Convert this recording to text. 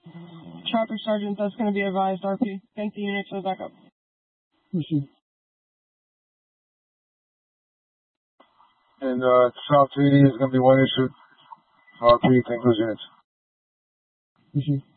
Traffic Sergeant, that's going to be advised, RP. Thank the units for the backup. Received. And South 80 is going to be one issue. RP, thank those units. Received.